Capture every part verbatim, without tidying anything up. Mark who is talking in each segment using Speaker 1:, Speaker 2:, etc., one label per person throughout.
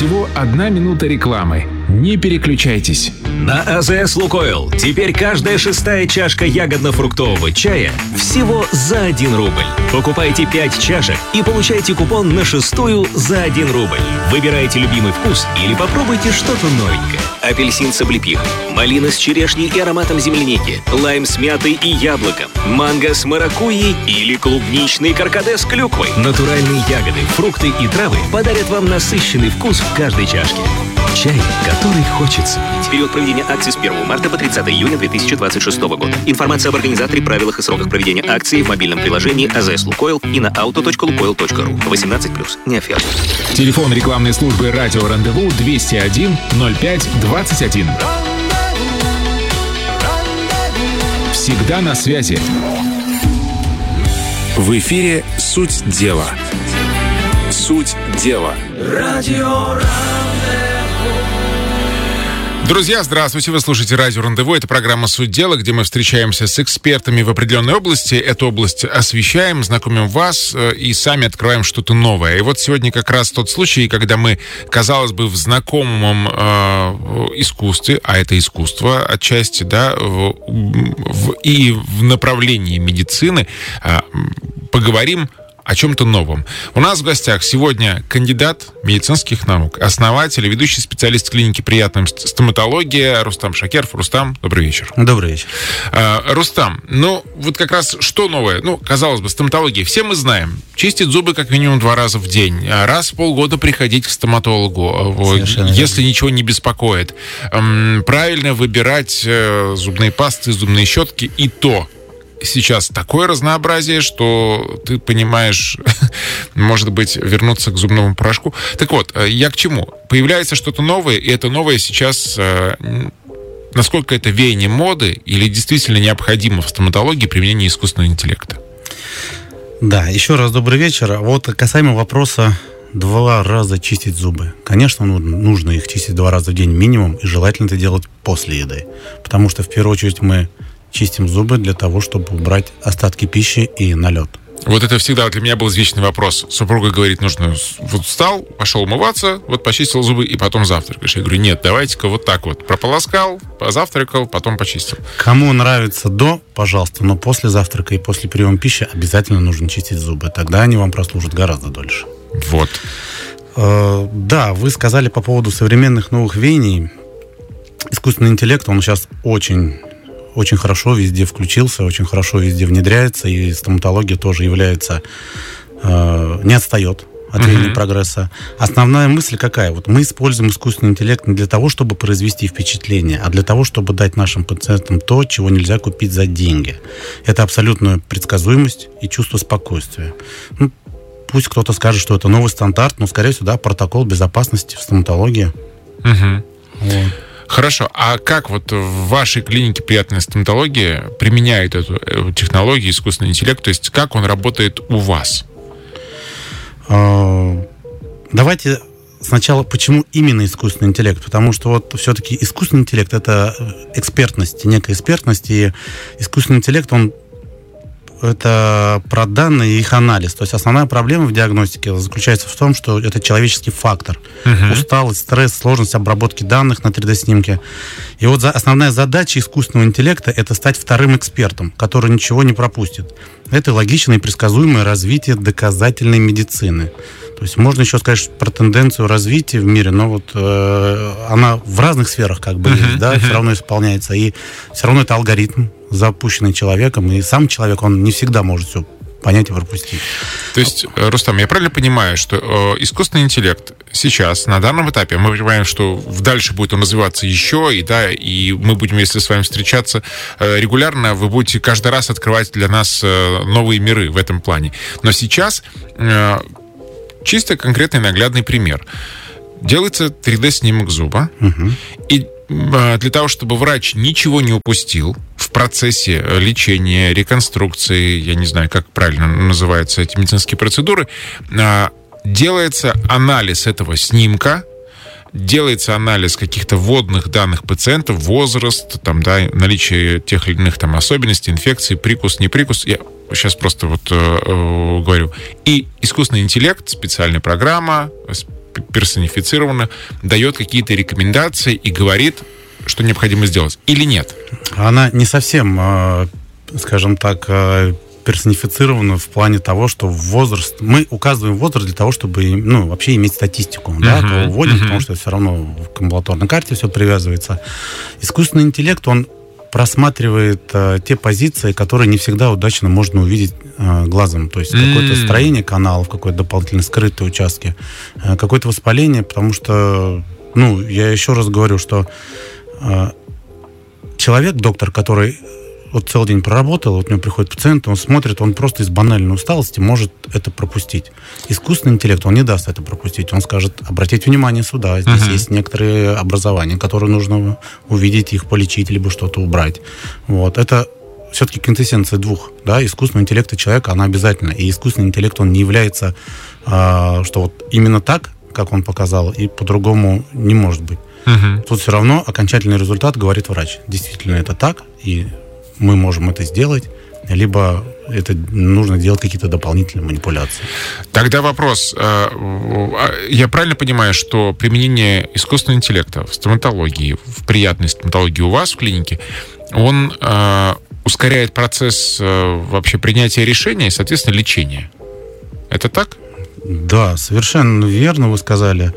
Speaker 1: Всего одна минута рекламы. Не переключайтесь.
Speaker 2: На АЗС «Лукойл» теперь каждая шестая чашка ягодно-фруктового чая всего за один рубль. Покупайте пять чашек и получайте купон на шестую за один рубль. Выбирайте любимый вкус или попробуйте что-то новенькое. Апельсин с облепихой, малина с черешней и ароматом земляники, лайм с мятой и яблоком, манго с маракуйей или клубничный каркаде с клюквой. Натуральные ягоды, фрукты и травы подарят вам насыщенный вкус в каждой чашке. Чай, который хочется пить. Период проведения акции с первого марта по тридцатое июня две тысячи двадцать шестого года. Информация об организаторе, правилах и сроках проведения акции в мобильном приложении АЗС «Лукойл» и на auto точка лукойл точка ру. восемнадцать плюс. Не оферта.
Speaker 1: Телефон рекламной службы «Радио Рандеву» двести один ноль пять двадцать один. Всегда на связи.
Speaker 3: В эфире «Суть дела». Суть дела.
Speaker 4: Радио Рандеву.
Speaker 5: Друзья, здравствуйте. Вы слушаете «Радио Рандеву». Это программа «Суть дела», где мы встречаемся с экспертами в определенной области. Эту область освещаем, знакомим вас и сами открываем что-то новое. И вот сегодня как раз тот случай, когда мы, казалось бы, в знакомом э, искусстве, а это искусство отчасти, да, в, в, и в направлении медицины э, поговорим о чем-то новом. У нас в гостях сегодня кандидат медицинских наук, основатель и ведущий специалист клиники приятной стоматологии Рустам Шакеров. Рустам, добрый вечер.
Speaker 6: Добрый вечер.
Speaker 5: А, Рустам, ну вот как раз что новое? Ну, казалось бы, стоматология. Все мы знаем. Чистить зубы как минимум два раза в день. Раз в полгода приходить к стоматологу, совершенно если верно. Ничего не беспокоит. Правильно выбирать зубные пасты, зубные щетки и то. Сейчас такое разнообразие, что ты понимаешь, может быть, вернуться к зубному порошку. Так вот, я к чему? Появляется что-то новое, и это новое сейчас, насколько это веяние моды или действительно необходимо в стоматологии применение искусственного интеллекта?
Speaker 6: Да, еще раз добрый вечер. Вот касаемо вопроса два раза чистить зубы. Конечно, нужно их чистить два раза в день минимум, и желательно это делать после еды. Потому что, в первую очередь, мы чистим зубы для того, чтобы убрать остатки пищи и налет.
Speaker 5: Вот это всегда для меня был извечный вопрос. Супруга говорит, нужно, вот встал, пошел умываться, вот почистил зубы и потом завтракаешь. Я говорю, нет, давайте-ка вот так вот. Прополоскал, позавтракал, потом почистил. Кому
Speaker 6: нравится до, пожалуйста, но после завтрака и после приема пищи обязательно нужно чистить зубы. Тогда они вам прослужат гораздо дольше.
Speaker 5: Вот.
Speaker 6: Э, да, вы сказали по поводу современных новых веяний. Искусственный интеллект, он сейчас очень... очень хорошо везде включился, очень хорошо везде внедряется, и стоматология тоже является, э, не отстает от времени uh-huh. прогресса. Основная мысль какая? Вот мы используем искусственный интеллект не для того, чтобы произвести впечатление, а для того, чтобы дать нашим пациентам то, чего нельзя купить за деньги. Это абсолютная предсказуемость и чувство спокойствия. Ну, пусть кто-то скажет, что это новый стандарт, но, скорее всего, да, протокол безопасности в стоматологии.
Speaker 5: Uh-huh.
Speaker 6: Вот.
Speaker 5: Хорошо, а как вот в вашей клинике приятной стоматологии применяют эту технологию, искусственный интеллект? То есть как он работает у вас?
Speaker 6: Давайте сначала, почему именно искусственный интеллект? Потому что вот все-таки искусственный интеллект — это экспертность, некая экспертность, и искусственный интеллект, он это про данные и их анализ. То есть основная проблема в диагностике заключается в том, что это человеческий фактор. Uh-huh. Усталость, стресс, сложность обработки данных на три дэ-снимке. И вот за, основная задача искусственного интеллекта — это стать вторым экспертом, который ничего не пропустит. Это логичное и предсказуемое развитие доказательной медицины. То есть можно еще сказать про тенденцию развития в мире, но вот э, она в разных сферах как бы uh-huh. есть, да, uh-huh. все равно исполняется. И все равно это алгоритм, запущенный человеком, и сам человек, он не всегда может все понять и пропустить.
Speaker 5: То есть, Рустам, я правильно понимаю, что э, искусственный интеллект сейчас, на данном этапе, мы понимаем, что дальше будет он развиваться еще, и да, и мы будем, если с вами встречаться э, регулярно, вы будете каждый раз открывать для нас э, новые миры в этом плане. Но сейчас э, чисто конкретный наглядный пример. Делается три дэ-снимок зуба, угу. и для того, чтобы врач ничего не упустил в процессе лечения, реконструкции, я не знаю, как правильно называются эти медицинские процедуры, делается анализ этого снимка, делается анализ каких-то вводных данных пациента, возраст, там, да, наличие тех или иных там особенностей, инфекции, прикус, не прикус. Я сейчас просто вот э, говорю. И искусственный интеллект, специальная программа, персонифицированно дает какие-то рекомендации и говорит, что необходимо сделать, или нет?
Speaker 6: Она не совсем, скажем так, персонифицирована в плане того, что возраст... Мы указываем возраст для того, чтобы, ну, вообще иметь статистику, uh-huh, да, кого вводим, uh-huh. потому что это все равно к амбулаторной карте все привязывается. Искусственный интеллект, он просматривает э, те позиции, которые не всегда удачно можно увидеть э, глазом. То есть mm. какое-то строение каналов, какое-то дополнительно скрытые участки, э, какое-то воспаление, потому что, ну, я еще раз говорю, что э, человек, доктор, который вот целый день проработал, вот у него приходит пациент, он смотрит, он просто из банальной усталости может это пропустить. Искусственный интеллект, он не даст это пропустить. Он скажет, обратите внимание сюда, здесь uh-huh. есть некоторые образования, которые нужно увидеть, их полечить, либо что-то убрать. Вот. Это все-таки квинтэссенция двух. Да? Искусственный интеллект и человека, она обязательно. И искусственный интеллект, он не является, э, что вот именно так, как он показал, и по-другому не может быть. Uh-huh. Тут все равно окончательный результат говорит врач. Действительно это так, и мы можем это сделать, либо это нужно делать какие-то дополнительные манипуляции.
Speaker 5: Тогда вопрос. Я правильно понимаю, что применение искусственного интеллекта в стоматологии, в приятной стоматологии у вас в клинике, он ускоряет процесс вообще принятия решения и, соответственно, лечения? Это так?
Speaker 6: Да, совершенно верно вы сказали.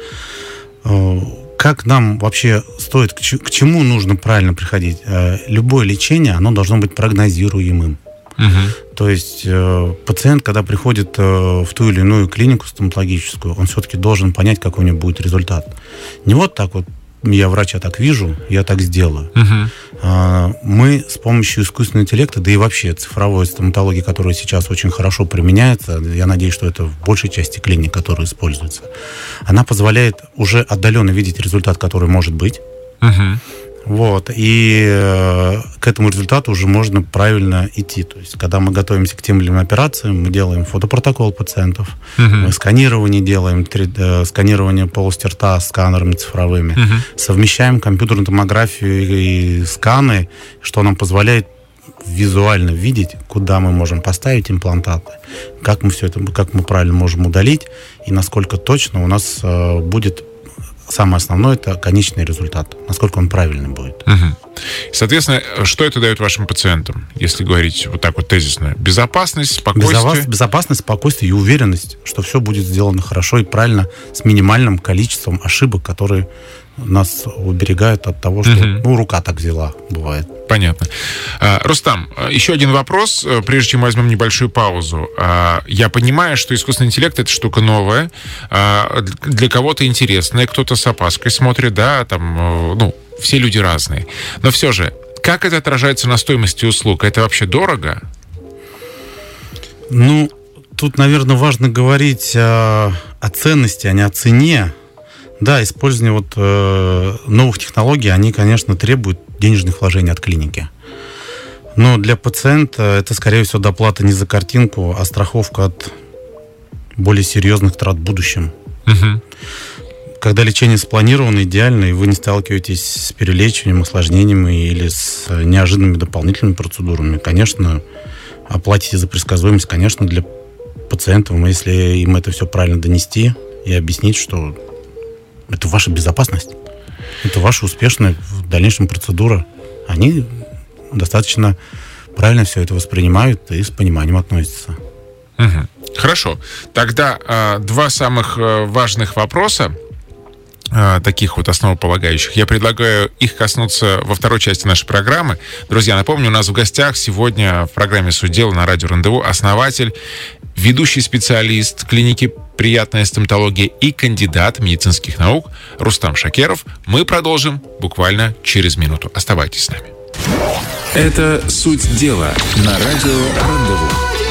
Speaker 6: Как нам вообще стоит, к чему нужно правильно приходить? Любое лечение, оно должно быть прогнозируемым. Угу. То есть пациент, когда приходит в ту или иную клинику стоматологическую, он все-таки должен понять, какой у него будет результат. Не вот так вот, я врач, я так вижу, я так сделаю. Угу. Мы с помощью искусственного интеллекта, да и вообще цифровой стоматологии, которая сейчас очень хорошо применяется, я надеюсь, что это в большей части клиник, которые используются, она позволяет уже отдаленно видеть результат, который может быть. Угу. Вот, и э, к этому результату уже можно правильно идти. То есть, когда мы готовимся к тем или иным операциям, мы делаем фотопротокол пациентов, uh-huh. мы сканирование делаем, три дэ, сканирование полости рта сканерами цифровыми, uh-huh. совмещаем компьютерную томографию и сканы, что нам позволяет визуально видеть, куда мы можем поставить имплантаты, как мы все это, как мы правильно можем удалить, и насколько точно у нас э, будет. Самое основное — это конечный результат, насколько он правильный будет.
Speaker 5: Угу. Соответственно, что это дает вашим пациентам, если говорить вот так вот тезисно? Безопасность, спокойствие?
Speaker 6: Безопас, безопасность, спокойствие и уверенность, что все будет сделано хорошо и правильно, с минимальным количеством ошибок, которые нас уберегают от того, что угу. ну, рука так взяла, бывает.
Speaker 5: Понятно. Рустам, еще один вопрос, прежде чем возьмем небольшую паузу. Я понимаю, что искусственный интеллект — это штука новая, для кого-то интересная, кто-то с опаской смотрит, да, там, ну, все люди разные. Но все же, как это отражается на стоимости услуг? Это вообще дорого?
Speaker 6: Ну, тут, наверное, важно говорить о, о ценности, а не о цене. Да, использование вот, э, новых технологий, они, конечно, требуют денежных вложений от клиники. Но для пациента это, скорее всего, доплата не за картинку, а страховка от более серьезных трат в будущем. Угу. Когда лечение спланировано идеально, и вы не сталкиваетесь с перелечиванием, осложнениями или с неожиданными дополнительными процедурами, конечно, оплатите за предсказуемость, конечно, для пациентов, если им это все правильно донести и объяснить, что это ваша безопасность, это ваша успешная в дальнейшем процедура. Они достаточно правильно все это воспринимают и с пониманием относятся.
Speaker 5: Угу. Хорошо. Тогда э, два самых э, важных вопроса, э, таких вот основополагающих. Я предлагаю их коснуться во второй части нашей программы. Друзья, напомню, у нас в гостях сегодня в программе «Суть дела» на радио Рандеву основатель, ведущий специалист клиники «Приятная стоматология» и кандидат медицинских наук Рустам Шакеров. Мы продолжим буквально через минуту. Оставайтесь с нами.
Speaker 3: Это «Суть дела» на радио Рандеву.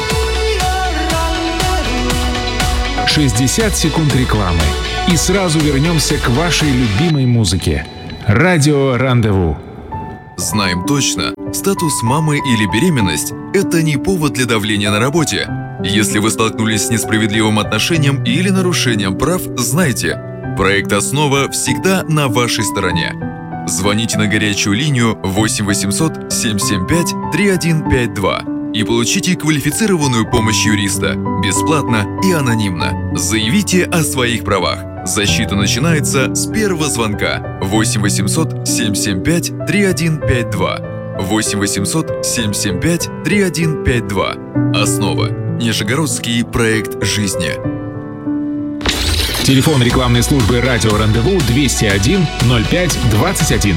Speaker 1: шестьдесят секунд рекламы. И сразу вернемся к вашей любимой музыке. Радио Рандеву.
Speaker 4: Знаем точно, статус мамы или беременность – это не повод для давления на работе. Если вы столкнулись с несправедливым отношением или нарушением прав, знайте, проект «Основа» всегда на вашей стороне. Звоните на горячую линию восемь восемьсот семь семь пять три один пять два и получите квалифицированную помощь юриста бесплатно и анонимно. Заявите о своих правах. Защита начинается с первого звонка. восемь восемьсот семь семь пять три один пять два. восемь восемьсот семь семь пять три один пять два. Основа. Нижегородский проект жизни.
Speaker 1: Телефон рекламной службы «Радио Рандеву» двести один ноль пять двадцать один.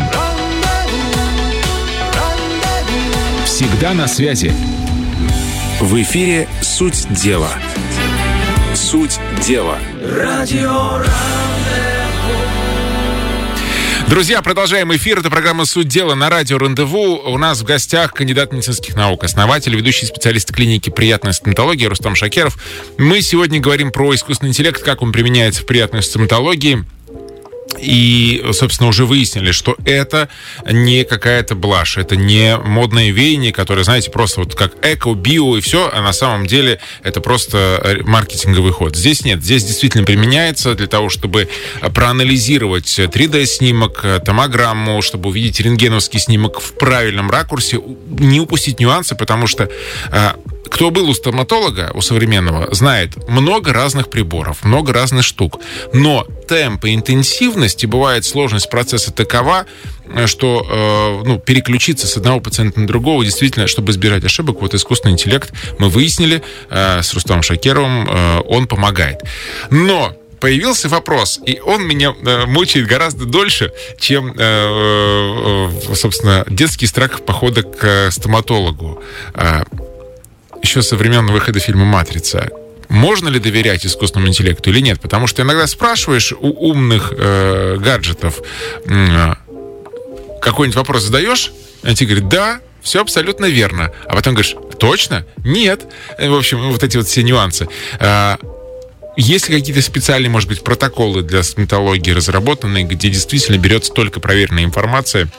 Speaker 1: Всегда на связи.
Speaker 3: В эфире «Суть дела». Суть дела.
Speaker 2: Радио
Speaker 5: Друзья, продолжаем эфир. Это программа «Суть дела» на радио «Рандеву». У нас в гостях кандидат медицинских наук, основатель, ведущий специалист клиники приятной стоматологии Рустам Шакеров. Мы сегодня говорим про искусственный интеллект, как он применяется в приятной стоматологии. И, собственно, уже выяснили, что это не какая-то блажь, это не модное веяние, которое, знаете, просто вот как эко, био и все, а на самом деле это просто маркетинговый ход. Здесь нет, здесь действительно применяется для того, чтобы проанализировать три дэ-снимок, томограмму, чтобы увидеть рентгеновский снимок в правильном ракурсе, не упустить нюансы, потому что кто был у стоматолога, у современного, знает много разных приборов, много разных штук. Но темп и интенсивность, и бывает сложность процесса такова, что э, ну, переключиться с одного пациента на другого, действительно, чтобы избежать ошибок, вот искусственный интеллект, мы выяснили э, с Рустамом Шакеровым, э, он помогает. Но появился вопрос, и он меня э, мучает гораздо дольше, чем, э, э, собственно, детский страх похода к стоматологу. Э, еще со времен выхода фильма «Матрица». Можно ли доверять искусственному интеллекту или нет? Потому что иногда спрашиваешь у умных э, гаджетов, э, какой-нибудь вопрос задаешь, они тебе говорят, да, все абсолютно верно. А потом говоришь, точно? Нет. В общем, вот эти вот все нюансы. Э, есть ли какие-то специальные, может быть, протоколы для стоматологии разработанные, где действительно берется только проверенная информация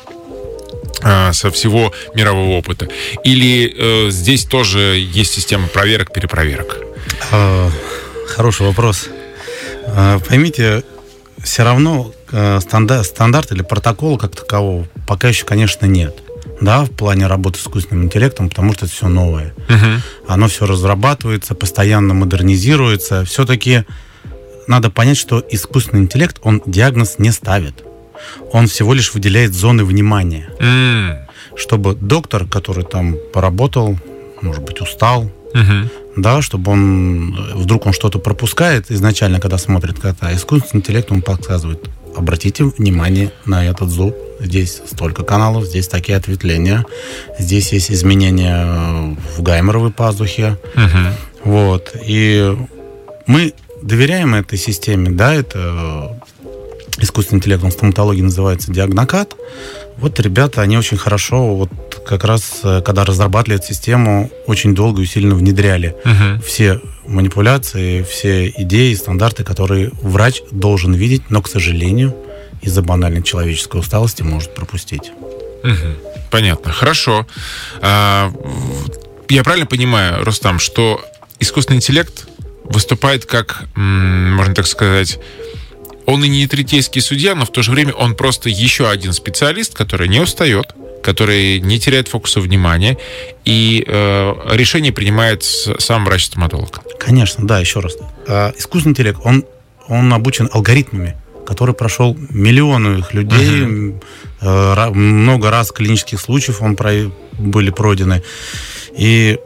Speaker 5: со всего мирового опыта? Или э, здесь тоже есть система проверок, перепроверок?
Speaker 6: Хороший вопрос. Поймите, все равно стандарт, стандарт или протокола как такового пока еще, конечно, нет. Да, в плане работы с искусственным интеллектом, потому что это все новое. Uh-huh. Оно все разрабатывается, постоянно модернизируется. Все-таки надо понять, что искусственный интеллект, он диагноз не ставит. Он всего лишь выделяет зоны внимания. Mm. Чтобы доктор, который там поработал, может быть, устал, uh-huh. да, чтобы он, вдруг он что-то пропускает изначально, когда смотрит кота, искусственный интеллект, он подсказывает, обратите внимание на этот зуб, здесь столько каналов, здесь такие ответвления, здесь есть изменения в гайморовой пазухе. Uh-huh. Вот. И мы доверяем этой системе, да, это... Искусственный интеллект, он в стоматологии называется диагнокат. Вот ребята, они очень хорошо, вот как раз, когда разрабатывали эту систему, очень долго и сильно внедряли uh-huh. все манипуляции, все идеи, стандарты, которые врач должен видеть, но, к сожалению, из-за банальной человеческой усталости может пропустить.
Speaker 5: Uh-huh. Понятно, хорошо. А, я правильно понимаю, Рустам, что искусственный интеллект выступает как, можно так сказать, он и не третейский судья, но в то же время он просто еще один специалист, который не устает, который не теряет фокуса внимания, и э, решение принимает сам врач-стоматолог.
Speaker 6: Конечно, да, еще раз. Э, искусственный интеллект, он, он обучен алгоритмами, который прошел миллионы их людей, uh-huh. э, много раз клинических случаев он про, были пройдены. И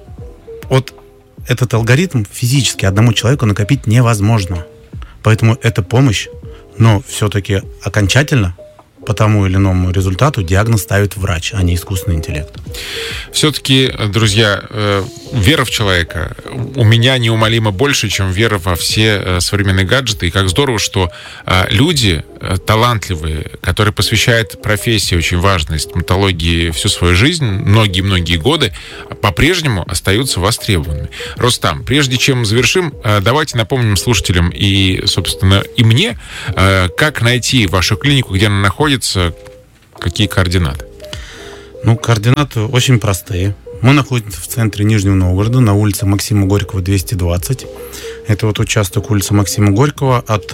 Speaker 6: вот этот алгоритм физически одному человеку накопить невозможно. Поэтому это помощь, но все-таки окончательно по тому или иному результату диагноз ставит врач, а не искусственный интеллект.
Speaker 5: Все-таки, друзья, вера в человека у меня неумолимо больше, чем вера во все современные гаджеты. И как здорово, что люди талантливые, которые посвящают профессии очень важной стоматологии всю свою жизнь, многие-многие годы, по-прежнему остаются востребованными. Рустам, прежде чем завершим, давайте напомним слушателям и, собственно, и мне, как найти вашу клинику, где она находится, какие координаты.
Speaker 6: Ну, координаты очень простые. Мы находимся в центре Нижнего Новгорода, на улице Максима Горького, двести двадцать. Это вот участок улицы Максима Горького от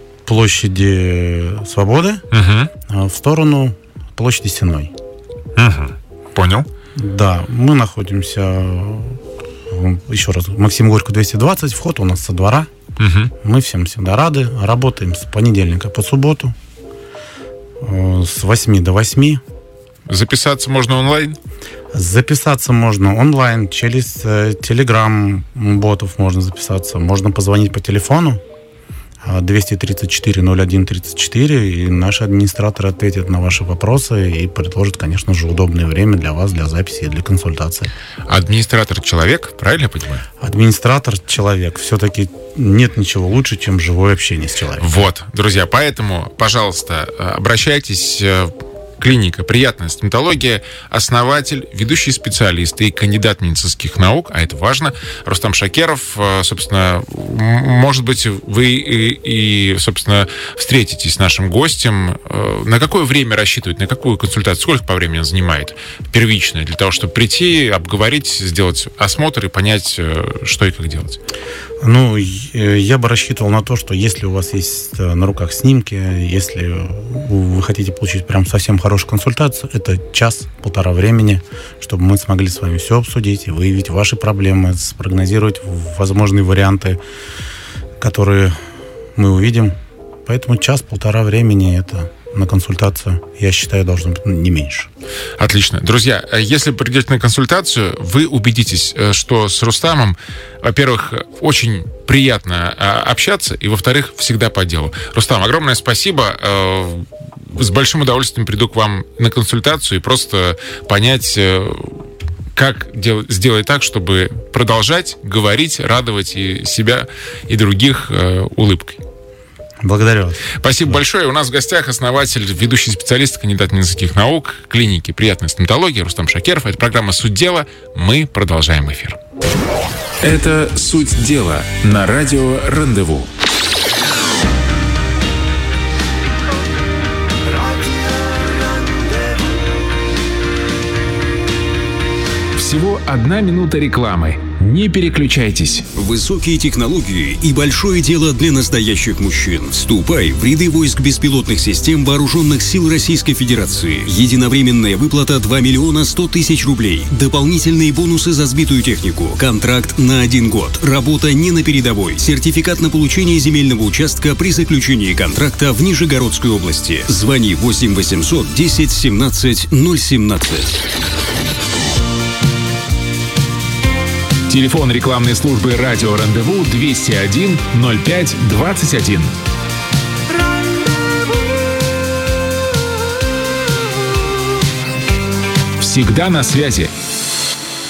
Speaker 6: площади Свободы uh-huh. в сторону площади Сенной.
Speaker 5: Uh-huh. Понял.
Speaker 6: Да, мы находимся, еще раз, Максима Горького, двести двадцать, вход у нас со двора. Угу. Мы всем всегда рады. Работаем с понедельника по субботу с восьми до восьми.
Speaker 5: Записаться можно онлайн?
Speaker 6: Записаться можно онлайн, через телеграм-ботов можно записаться. Можно позвонить по телефону двести тридцать четыре ноль один тридцать четыре, и наши администраторы ответят на ваши вопросы и предложат, конечно же, удобное время для вас, для записи и для консультации.
Speaker 5: Администратор человек, правильно я понимаю?
Speaker 6: Администратор человек. Все-таки нет ничего лучше, чем живое общение с человеком.
Speaker 5: Вот, друзья, поэтому, пожалуйста, обращайтесь. Клиника «Приятная стоматология», основатель, ведущий специалист и кандидат медицинских наук, а это важно, Рустам Шакеров. Собственно, может быть, вы и, и, собственно, встретитесь с нашим гостем. На какое время рассчитывать, на какую консультацию, сколько по времени занимает первичная, для того, чтобы прийти, обговорить, сделать осмотр и понять, что и как делать?
Speaker 6: Ну, я бы рассчитывал на то, что если у вас есть на руках снимки, если вы хотите получить прям совсем хорошую консультацию, это час-полтора времени, чтобы мы смогли с вами все обсудить и выявить ваши проблемы, спрогнозировать возможные варианты, которые мы увидим. Поэтому час-полтора времени это на консультацию, я считаю, должно быть не меньше.
Speaker 5: Отлично. Друзья, если придете на консультацию, вы убедитесь, что с Рустамом, во-первых, очень приятно общаться, и, во-вторых, всегда по делу. Рустам, огромное спасибо. С большим удовольствием приду к вам на консультацию и просто понять, как дел- сделать так, чтобы продолжать говорить, радовать и себя, и других улыбкой.
Speaker 6: Благодарю вас.
Speaker 5: Спасибо да. большое. У нас в гостях основатель, ведущий специалист, кандидат медицинских наук, клиники «Приятная стоматология» Рустам Шакеров. Это программа «Суть дела». Мы продолжаем эфир.
Speaker 3: Это «Суть дела» на радио «Рандеву».
Speaker 1: Всего одна минута рекламы. Не переключайтесь.
Speaker 7: Высокие технологии и большое дело для настоящих мужчин. Вступай в ряды войск беспилотных систем Вооруженных сил Российской Федерации. Единовременная выплата два миллиона сто тысяч рублей. Дополнительные бонусы за сбитую технику. Контракт на один год. Работа не на передовой. Сертификат на получение земельного участка при заключении контракта в Нижегородской области. Звони восемь восемьсот десять семнадцать ноль семнадцать.
Speaker 1: Телефон рекламной службы «Радио Рандеву» двести один ноль пять двадцать один. Всегда на связи.